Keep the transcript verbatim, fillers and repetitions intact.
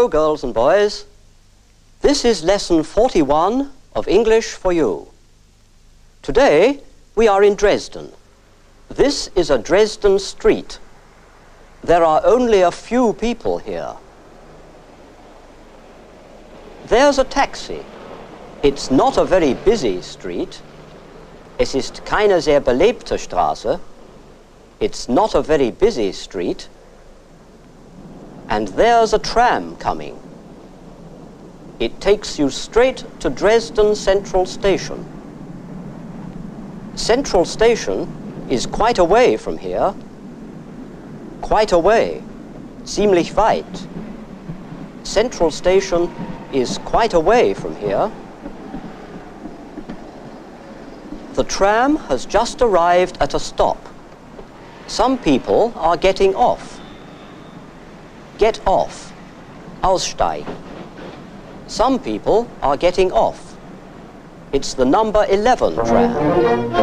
Hello, girls and boys. This is lesson forty-one of English for You. Today, we are in Dresden. This is a Dresden street. There are only a few people here. There's a taxi. It's not a very busy street. Es ist keine sehr belebte Straße. It's not a very busy street. And there's a tram coming. It takes you straight to Dresden Central Station. Central Station is quite away from here. Quite away. Ziemlich weit. Central Station is quite away from here. The tram has just arrived at a stop. Some people are getting off. Get off. Aussteigen. Some people are getting off. It's the number eleven tram.